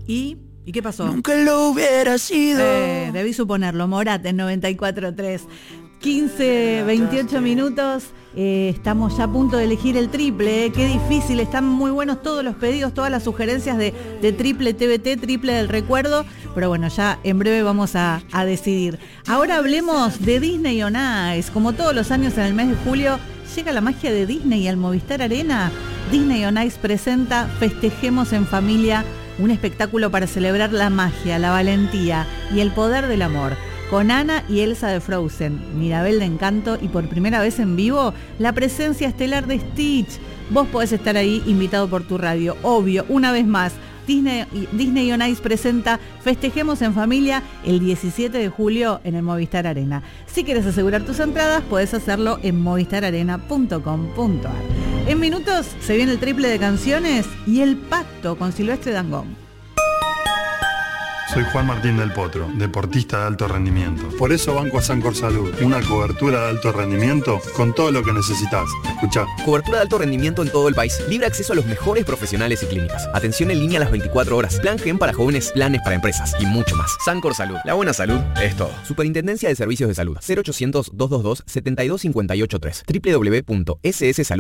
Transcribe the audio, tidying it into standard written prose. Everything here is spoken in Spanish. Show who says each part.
Speaker 1: ¿Y qué pasó?
Speaker 2: Nunca lo hubiera sido.
Speaker 1: Debí suponerlo. Morat en 94.3. 15, 28 minutos. Estamos ya a punto de elegir el triple. Qué difícil. Están muy buenos todos los pedidos, todas las sugerencias de triple TBT, triple del recuerdo. Pero bueno, ya en breve vamos a decidir. Ahora hablemos de Disney on Ice. Como todos los años en el mes de julio, llega la magia de Disney al Movistar Arena. Disney on Ice presenta Festejemos en Familia, un espectáculo para celebrar la magia, la valentía y el poder del amor. Con Anna y Elsa de Frozen, Mirabel de Encanto y por primera vez en vivo, la presencia estelar de Stitch. Vos podés estar ahí invitado por tu radio, obvio, una vez más. Disney on Ice presenta Festejemos en Familia el 17 de julio en el Movistar Arena. Si quieres asegurar tus entradas, podés hacerlo en movistararena.com.ar. En minutos se viene el triple de canciones y el pacto con Silvestre Dangond.
Speaker 3: Soy Juan Martín del Potro, deportista de alto rendimiento. Por eso banco a Sancor Salud, una cobertura de alto rendimiento con todo lo que necesitas. Escuchá.
Speaker 4: Cobertura de alto rendimiento en todo el país. Libre acceso a los mejores profesionales y clínicas. Atención en línea a las 24 horas. Plan Gen para jóvenes, planes para empresas y mucho más. Sancor Salud. La buena salud es todo. Superintendencia de Servicios de Salud. 0800-222-72583. www.sssalud.com.ar